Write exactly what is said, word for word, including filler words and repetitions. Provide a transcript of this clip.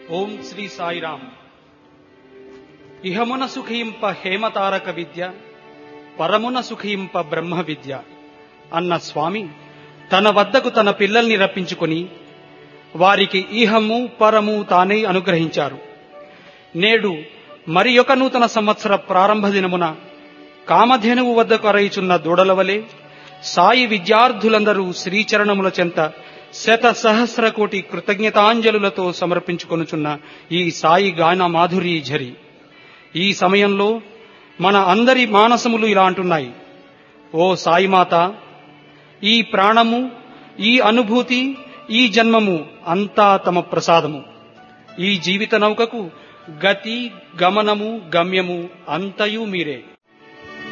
ఓం శ్రీ సాయిరామ్. ఇహమున సుఖయింప హేమతారక విద్య, పరమున సుఖయింప బ్రహ్మ విద్య అన్న స్వామి తన వద్దకు తన పిల్లల్ని రప్పించుకొని వారికి ఇహము పరము తానే అనుగ్రహించారు. నేడు మరి ఒక నూతన సంవత్సర ప్రారంభ దినమున కామధేనువు వద్దకు అరయుచున్న దూడల వలె సాయి విద్యార్థులందరూ శ్రీచరణముల చెంత శత సహస్ర కోటి కృతజ్ఞతాంజలులతో సమర్పించుకొనుచున్న ఈ సాయి గాన మాధురి ఝరి. ఈ సమయంలో మన అందరి మానసములు ఇలా అంటున్నాయి: ఓ సాయిమాత, ఈ ప్రాణము, ఈ అనుభూతి, ఈ జన్మము అంతా తమ ప్రసాదము. ఈ జీవిత నౌకకు గతి, గమనము, గమ్యము అంతయు మీరే.